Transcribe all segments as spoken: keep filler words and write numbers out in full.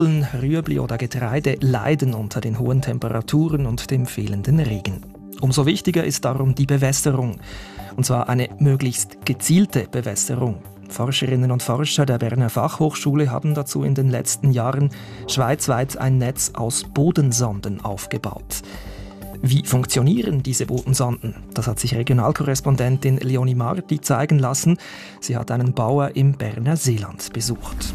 Kartoffeln, Rüebli oder Getreide leiden unter den hohen Temperaturen und dem fehlenden Regen. Umso wichtiger ist darum die Bewässerung. Und zwar eine möglichst gezielte Bewässerung. Forscherinnen und Forscher der Berner Fachhochschule haben dazu in den letzten Jahren schweizweit ein Netz aus Bodensonden aufgebaut. Wie funktionieren diese Bodensonden? Das hat sich Regionalkorrespondentin Leonie Marti zeigen lassen. Sie hat einen Bauer im Berner Seeland besucht.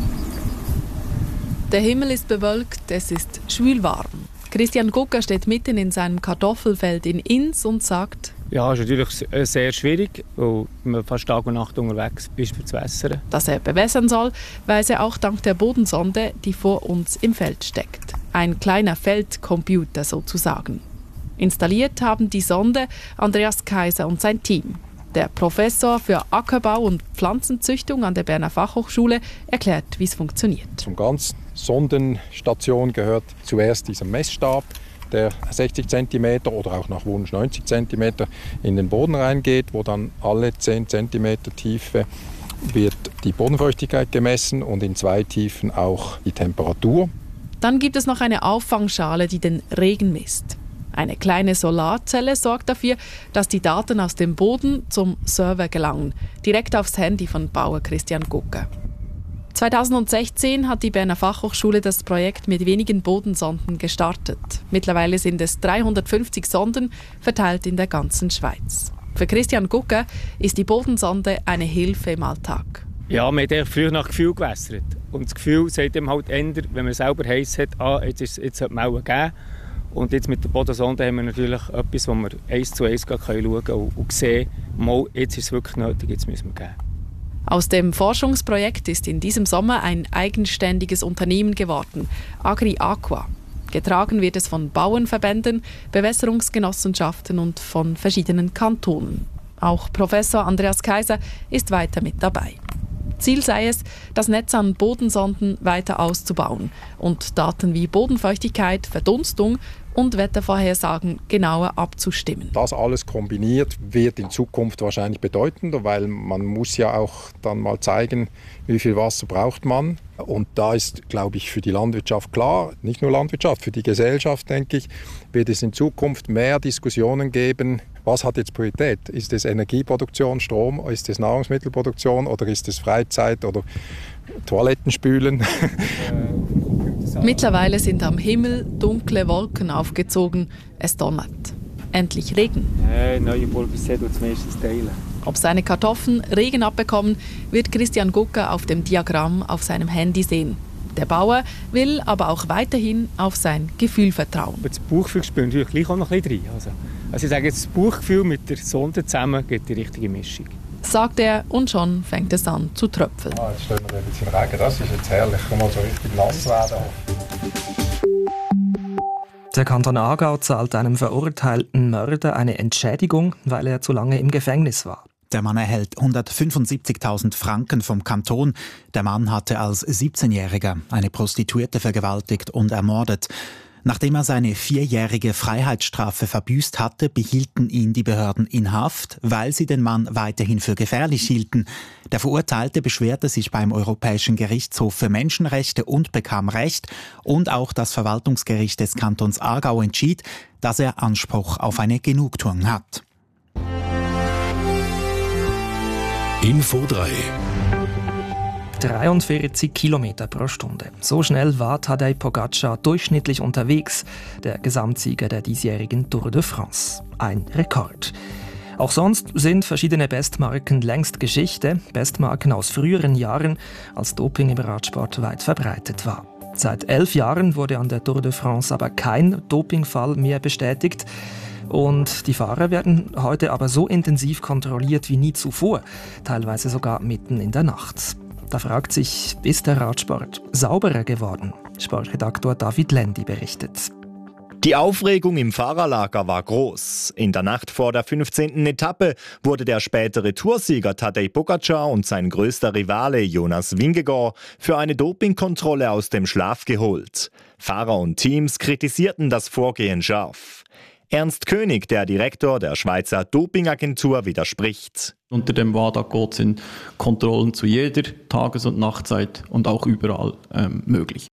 Der Himmel ist bewölkt, es ist schwülwarm. Christian Gugger steht mitten in seinem Kartoffelfeld in Ins und sagt: Ja, es ist natürlich sehr schwierig, weil man fast Tag und Nacht unterwegs ist, für zu wässern. Dass er bewässern soll, weiß er auch dank der Bodensonde, die vor uns im Feld steckt. Ein kleiner Feldcomputer sozusagen. Installiert haben die Sonde Andreas Kaiser und sein Team. Der Professor für Ackerbau und Pflanzenzüchtung an der Berner Fachhochschule erklärt, wie es funktioniert. Zum ganzen Sondenstation gehört zuerst dieser Messstab, der sechzig Zentimeter oder auch nach Wunsch neunzig Zentimeter in den Boden reingeht, wo dann alle zehn Zentimeter Tiefe wird die Bodenfeuchtigkeit gemessen und in zwei Tiefen auch die Temperatur. Dann gibt es noch eine Auffangschale, die den Regen misst. Eine kleine Solarzelle sorgt dafür, dass die Daten aus dem Boden zum Server gelangen, direkt aufs Handy von Bauer Christian Gugger. zweitausendsechzehn hat die Berner Fachhochschule das Projekt mit wenigen Bodensonden gestartet. Mittlerweile sind es dreihundertfünfzig Sonden, verteilt in der ganzen Schweiz. Für Christian Gugger ist die Bodensonde eine Hilfe im Alltag. Ja, man hat früher nach Gefühl gewässert. Und das Gefühl sagt ihm halt eher, wenn man selber heiß hat, ah, jetzt, ist, jetzt sollte man auch geben. Und jetzt mit der Bodensonde haben wir natürlich etwas, wo wir eins zu eins schauen können und, und sehen, mal, jetzt ist es wirklich nötig, jetzt müssen wir geben. Aus dem Forschungsprojekt ist in diesem Sommer ein eigenständiges Unternehmen geworden, Agri Aqua. Getragen wird es von Bauernverbänden, Bewässerungsgenossenschaften und von verschiedenen Kantonen. Auch Professor Andreas Kaiser ist weiter mit dabei. Ziel sei es, das Netz an Bodensonden weiter auszubauen und Daten wie Bodenfeuchtigkeit, Verdunstung und Wettervorhersagen genauer abzustimmen. Das alles kombiniert wird in Zukunft wahrscheinlich bedeutender, weil man muss ja auch dann mal zeigen, wie viel Wasser braucht man. Und da ist, glaube ich, für die Landwirtschaft klar, nicht nur Landwirtschaft, für die Gesellschaft, denke ich, wird es in Zukunft mehr Diskussionen geben. Was hat jetzt Priorität? Ist es Energieproduktion, Strom, ist es Nahrungsmittelproduktion oder ist es Freizeit oder Toilettenspülen? Mittlerweile sind am Himmel dunkle Wolken aufgezogen. Es donnert. Endlich Regen. Hey, Neuenburg ist sehr gut meistens teilen. Ob seine Kartoffeln Regen abbekommen, wird Christian Gugger auf dem Diagramm auf seinem Handy sehen. Der Bauer will aber auch weiterhin auf sein Gefühl vertrauen. Das Bauchgefühl spielt natürlich gleich auch noch ein bisschen rein. Also, also ich sage jetzt, das Bauchgefühl mit der Sonde zusammen gibt die richtige Mischung. Sagt er und schon fängt es an zu tröpfeln. Ah, jetzt stehen wir ein bisschen Regen, das ist jetzt herrlich. Komm mal so richtig nass werden. Der Kanton Aargau zahlt einem verurteilten Mörder eine Entschädigung, weil er zu lange im Gefängnis war. Der Mann erhält hundertfünfundsiebzigtausend Franken vom Kanton. Der Mann hatte als siebzehnjähriger eine Prostituierte vergewaltigt und ermordet. Nachdem er seine vierjährige Freiheitsstrafe verbüßt hatte, behielten ihn die Behörden in Haft, weil sie den Mann weiterhin für gefährlich hielten. Der Verurteilte beschwerte sich beim Europäischen Gerichtshof für Menschenrechte und bekam Recht. Und auch das Verwaltungsgericht des Kantons Aargau entschied, dass er Anspruch auf eine Genugtuung hat. Info drei. dreiundvierzig Kilometer pro Stunde. So schnell war Tadej Pogačar durchschnittlich unterwegs, der Gesamtsieger der diesjährigen Tour de France. Ein Rekord. Auch sonst sind verschiedene Bestmarken längst Geschichte, Bestmarken aus früheren Jahren, als Doping im Radsport weit verbreitet war. Seit elf Jahren wurde an der Tour de France aber kein Dopingfall mehr bestätigt. Und die Fahrer werden heute aber so intensiv kontrolliert wie nie zuvor, teilweise sogar mitten in der Nacht. Da fragt sich, ist der Radsport sauberer geworden? Sportredaktor David Lendi berichtet. Die Aufregung im Fahrerlager war groß. In der Nacht vor der fünfzehnten Etappe wurde der spätere Toursieger Tadej Pogačar und sein größter Rivale Jonas Vingegaard für eine Dopingkontrolle aus dem Schlaf geholt. Fahrer und Teams kritisierten das Vorgehen scharf. Ernst König, der Direktor der Schweizer Dopingagentur, widerspricht. Unter dem WADA-Code sind Kontrollen zu jeder Tages- und Nachtzeit und auch überall ähm, möglich.